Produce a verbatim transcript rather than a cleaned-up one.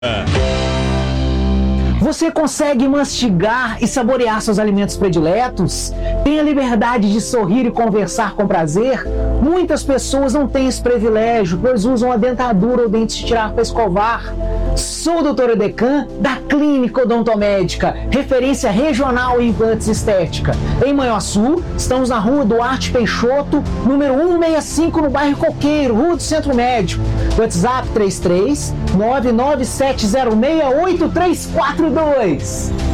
Você consegue mastigar e saborear seus alimentos prediletos? Tem a liberdade de sorrir e conversar com prazer? Muitas pessoas não têm esse privilégio, pois usam a dentadura ou dentes de tirar para escovar. Sou o doutor Edecan, da Clínica Odontomédica, referência regional em implantes estética. Em Manhuaçu, estamos na rua Duarte Peixoto, número cento e sessenta e cinco, no bairro Coqueiro, Rua do Centro Médico. WhatsApp três três nove nove sete zero seis oito três quatro dois.